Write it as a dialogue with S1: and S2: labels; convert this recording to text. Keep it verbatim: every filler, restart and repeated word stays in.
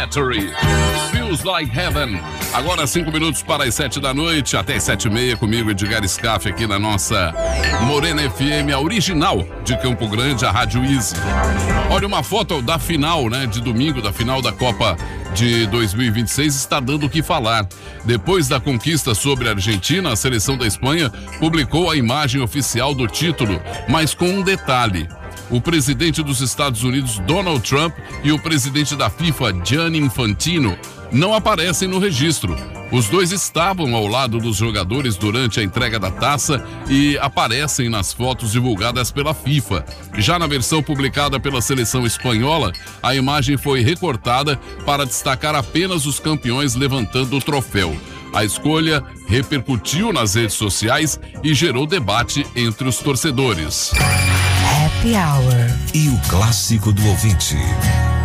S1: Feels Like Heaven. Agora cinco minutos para as sete da noite, até as sete e meia, comigo Edgar Scaff aqui na nossa Morena F M, a original de Campo Grande, a Rádio Easy. Olha, uma foto da final, né, de domingo, da final da Copa de dois mil e vinte e seis está dando o que falar. Depois da conquista sobre a Argentina, a seleção da Espanha publicou a imagem oficial do título, mas com um detalhe. O presidente dos Estados Unidos, Donald Trump, e o presidente da FIFA, Gianni Infantino, não aparecem no registro. Os dois estavam ao lado dos jogadores durante a entrega da taça e aparecem nas fotos divulgadas pela FIFA. Já na versão publicada pela seleção espanhola, a imagem foi recortada para destacar apenas os campeões levantando o troféu. A escolha repercutiu nas redes sociais e gerou debate entre os torcedores.
S2: Happy Hour.
S3: E o clássico do ouvinte.